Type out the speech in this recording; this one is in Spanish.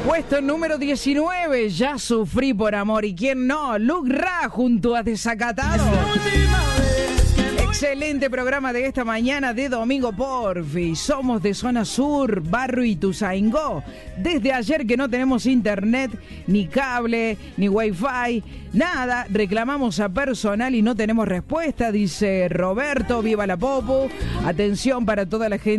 Puesto número 19, Ya sufrí por amor. ¿Y quién no? Luke Ra junto a Desacatado. Excelente programa de esta mañana de domingo, porfi. Somos de Zona Sur, Barrio Ituzaingó. Desde ayer que no tenemos internet, ni cable, ni wifi, nada. Reclamamos a personal y no tenemos respuesta, dice Roberto. Viva la Popu. Atención para toda la gente